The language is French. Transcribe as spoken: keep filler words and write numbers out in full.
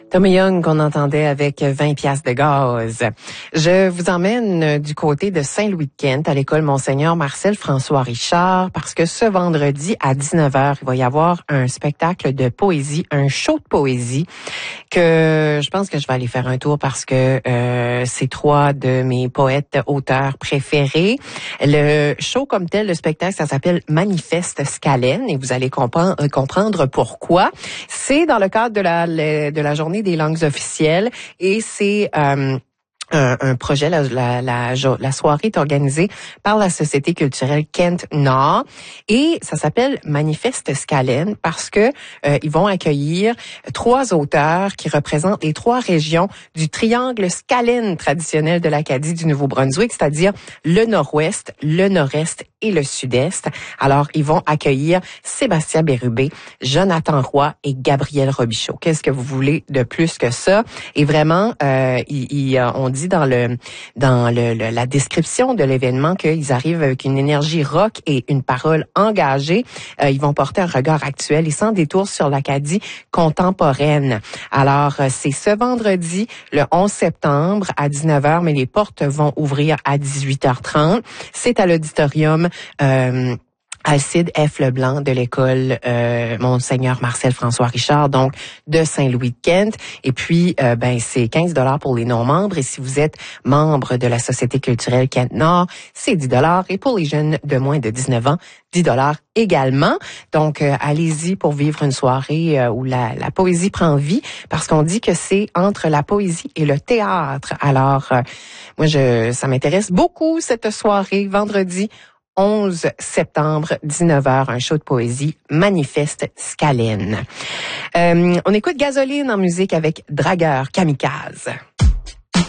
Tommy Young qu'on entendait avec vingt piastres de gaz. Je vous emmène du côté de Saint-Louis-de-Kent à l'école Monseigneur Marcel François Richard parce que ce vendredi à dix-neuf heures, il va y avoir un spectacle de poésie, un show de poésie que je pense que je vais aller faire un tour parce que euh, c'est trois de mes poètes auteurs préférés. Le show comme tel, le spectacle, ça s'appelle Manifeste Scalène et vous allez comprendre, comprendre pourquoi. C'est dans le cadre de la, de la journée des langues officielles et c'est euh, un, un projet, la, la, la, la soirée est organisée par la Société culturelle Kent Nord et ça s'appelle Manifeste Scalène parce que euh, ils vont accueillir trois auteurs qui représentent les trois régions du triangle scalène traditionnel de l'Acadie du Nouveau-Brunswick, c'est-à-dire le nord-ouest, le nord-est et le sud-est. Alors, ils vont accueillir Sébastien Bérubé, Jonathan Roy et Gabriel Robichaud. Qu'est-ce que vous voulez de plus que ça? Et vraiment, euh, ils, ils, on dit dans le dans le, le, la description de l'événement qu'ils arrivent avec une énergie rock et une parole engagée. Euh, ils vont porter un regard actuel et sans détour sur l'Acadie contemporaine. Alors, c'est ce vendredi, le onze septembre à dix-neuf heures, mais les portes vont ouvrir à dix-huit heures trente. C'est à l'auditorium Euh, Alcide F. Leblanc de l'école euh, Monseigneur Marcel François Richard, donc de Saint-Louis-de-Kent. Et puis, euh, ben c'est quinze dollars pour les non-membres. Et si vous êtes membre de la Société culturelle Kent Nord, c'est dix dollars. Et pour les jeunes de moins de dix-neuf ans, dix dollars également. Donc, euh, allez-y pour vivre une soirée euh, où la, la poésie prend vie, parce qu'on dit que c'est entre la poésie et le théâtre. Alors, euh, moi, je ça m'intéresse beaucoup cette soirée, vendredi onze septembre, dix-neuf heures, un show de poésie, Manifeste Scalène. Euh, on écoute Gasoline en musique avec Dragueur Kamikaze.